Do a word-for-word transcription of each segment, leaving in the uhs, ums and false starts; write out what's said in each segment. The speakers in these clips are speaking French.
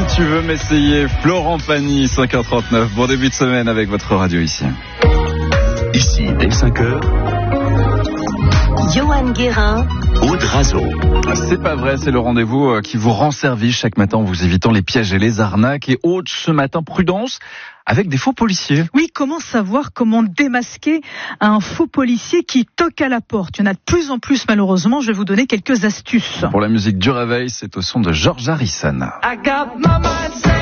tu veux m'essayer, Florent Pagny, cinq heures trente-neuf. Bon début de semaine avec votre radio ici. Ici, dès cinq heures, Johan Guérin, Aude Razo. C'est pas vrai, c'est le rendez-vous qui vous rend service chaque matin en vous évitant les pièges et les arnaques. Et Aude, ce matin, prudence avec des faux policiers. Oui, comment savoir comment démasquer un faux policier qui toque à la porte? Il y en a de plus en plus, malheureusement. Je vais vous donner quelques astuces. Pour la musique du réveil, c'est au son de George Harrison. I got my mind set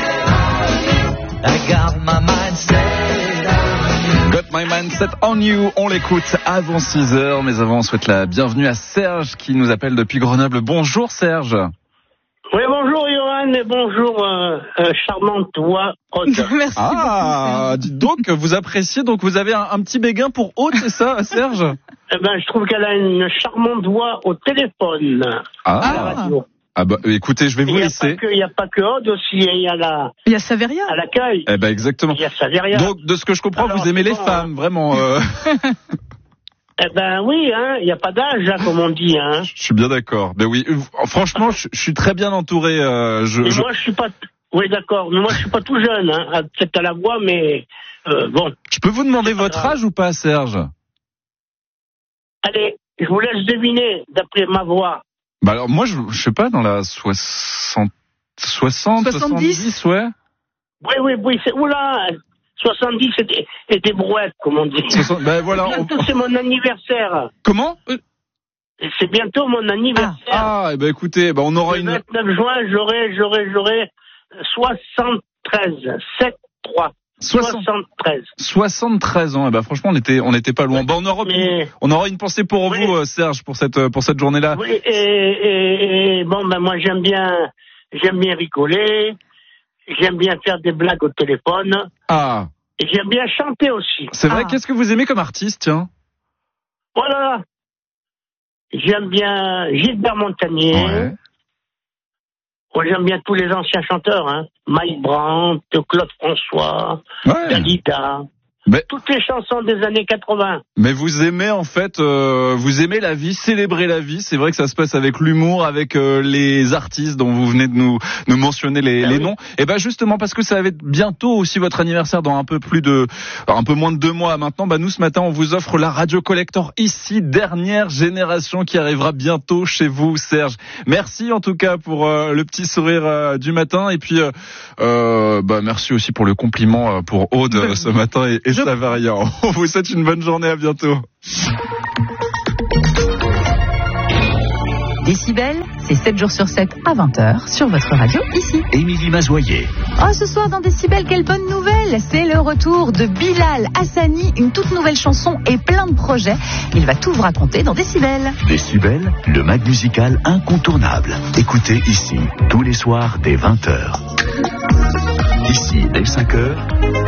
on you. I got my mind set on you. Got my mindset on you. On l'écoute avant six heures, mais avant on souhaite la bienvenue à Serge qui nous appelle depuis Grenoble. Bonjour Serge. Oui, bonjour Johan et bonjour euh, euh, charmante voix Aude. Merci Ah, beaucoup. dites donc, vous appréciez, donc vous avez un, un petit béguin pour Aude, c'est ça Serge? Eh ben, je trouve qu'elle a une charmante voix au téléphone. Ah, À la radio. ah bah écoutez, je vais Il vous n'y a, laisser. pas que- il y a pas que Aude aussi, il y a la, Il y a Saveria. à l'accueil. Eh ben exactement. Il y a Saveria. Donc de ce que je comprends, Alors, vous aimez les bon, femmes, vraiment. Euh... Eh ben oui, hein, il n'y a pas d'âge, hein, comme on dit. Hein. Je suis bien d'accord. Ben oui, euh, franchement, je, je suis très bien entouré. Euh, je, Et je- moi, je suis pas... Oui, d'accord, mais moi, je suis pas tout jeune, hein, peut-être à la voix, mais euh, bon. je peux vous demander C'est pas votre grave. âge ou pas, Serge? Allez, je vous laisse deviner, d'après ma voix. Bah alors moi, je, je sais pas, dans la soixante, soixante, soixante-dix soixante-dix, ouais. Oui, oui, oui, c'est... Oula, soixante-dix et des, et des brouettes, comme on dit. soixante Ben voilà. on- Bientôt, c'est mon anniversaire. Comment? Et c'est bientôt mon anniversaire. Ah, eh ben écoutez, ben on aura Le une. vingt-neuf juin, j'aurai, j'aurai, j'aurai soixante-treize. sept trois. soixante soixante-treize. soixante-treize ans. Eh ben franchement, on était, on était pas loin. Ben on aura, Mais, on aura une pensée pour Oui. vous, euh, Serge, pour cette, euh, pour cette journée-là. oui, et, et, et bon, ben, moi, j'aime bien, j'aime bien rigoler. J'aime bien faire des blagues au téléphone. Ah, Et j'aime bien chanter aussi. c'est vrai. Ah. Qu'est-ce que vous aimez comme artiste, tiens? Voilà. J'aime bien Gilbert Montagnier. Ouais. Moi, j'aime bien tous les anciens chanteurs, hein. Mike Brandt, Claude François, Ouais. Dalida. Mais- Toutes les chansons des années quatre-vingts. Mais vous aimez en fait, euh, vous aimez la vie, célébrer la vie. C'est vrai que ça se passe avec l'humour, avec euh, les artistes dont vous venez de nous, nous mentionner les, Ah les oui. noms. Et ben justement parce que ça va être bientôt aussi votre anniversaire dans un peu plus de, un peu moins de deux mois maintenant. Bah nous ce matin on vous offre la Radio Collector ici, dernière génération qui arrivera bientôt chez vous, Serge. Merci en tout cas pour euh, le petit sourire euh, du matin et puis euh, euh, bah merci aussi pour le compliment euh, pour Aude euh, ce matin et, et Je- Savaria. On vous souhaite une bonne journée, à bientôt. Décibel, c'est sept jours sur sept à vingt heures sur votre radio ici. Émilie Mazoyer. Oh, ce soir dans Décibel, quelle bonne nouvelle! C'est le retour de Bilal Hassani, une toute nouvelle chanson et plein de projets. Il va tout vous raconter dans Décibel. Décibel, le mag musical incontournable. Écoutez ici, tous les soirs dès vingt heures. Ici, dès cinq heures,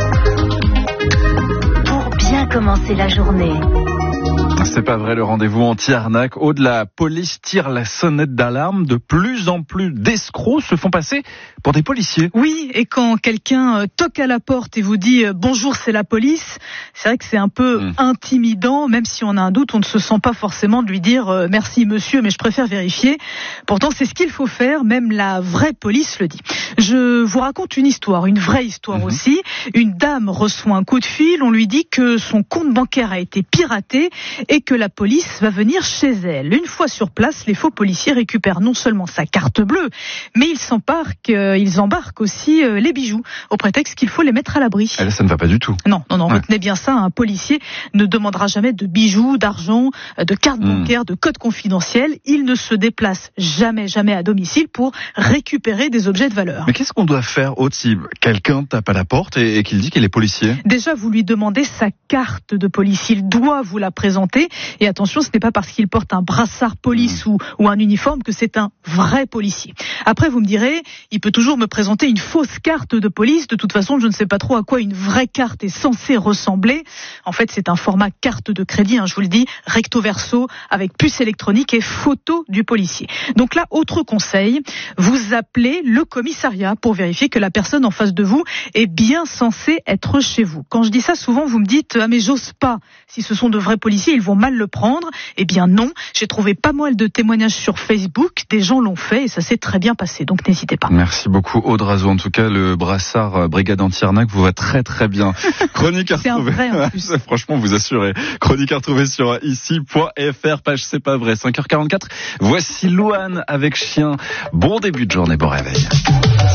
pour bien commencer la journée. C'est pas vrai, le rendez-vous anti-arnaque. Au-delà, la police tire la sonnette d'alarme. De plus en plus d'escrocs se font passer pour des policiers. Oui, et quand quelqu'un euh, toque à la porte et vous dit euh, bonjour, c'est la police, c'est vrai que c'est un peu Mmh. intimidant, même si on a un doute, on ne se sent pas forcément de lui dire euh, merci monsieur, mais je préfère vérifier. Pourtant, c'est ce qu'il faut faire, même la vraie police le dit. Je vous raconte une histoire, une vraie histoire Mmh. aussi. Une dame reçoit un coup de fil, on lui dit que son compte bancaire a été piraté et que la police va venir chez elle. Une fois sur place, les faux policiers récupèrent non seulement sa carte bleue, mais ils s'embarquent, euh, ils embarquent aussi euh, les bijoux, au prétexte qu'il faut les mettre à l'abri. Et là, ça ne va pas du tout. Non, non, non, Ouais. retenez bien ça, un policier ne demandera jamais de bijoux, d'argent, euh, de cartes Mmh. bancaires, de codes confidentiels. Il ne se déplace jamais, jamais à domicile pour récupérer des objets de valeur. Mais qu'est-ce qu'on doit faire, Aude, si quelqu'un tape à la porte et, et qu'il dit qu'il est policier? Déjà, vous lui demandez sa carte de police. Il doit vous la présenter. Et attention, ce n'est pas parce qu'il porte un brassard police ou, ou un uniforme que c'est un vrai policier. Après, vous me direz, il peut toujours me présenter une fausse carte de police. De toute façon, je ne sais pas trop à quoi une vraie carte est censée ressembler. En fait, c'est un format carte de crédit, hein, je vous le dis, recto verso, avec puce électronique et photo du policier. Donc là, autre conseil, vous appelez le commissariat pour vérifier que la personne en face de vous est bien censée être chez vous. Quand je dis ça, souvent, vous me dites « Ah mais j'ose pas ». Si ce sont de vrais policiers, policiers, ils vont mal le prendre. Eh bien non, j'ai trouvé pas mal de témoignages sur Facebook, des gens l'ont fait et ça s'est très bien passé, donc n'hésitez pas. Merci beaucoup Aude Razou, en tout cas le brassard Brigade Anti-Arnaque vous va très très bien. Chronique à retrouver. C'est un vrai en plus. Franchement, vous assurez. Chronique à retrouver sur ici point f r, page C'est pas vrai, cinq heures quarante-quatre. Voici Louane avec Chien. Bon début de journée, bon réveil.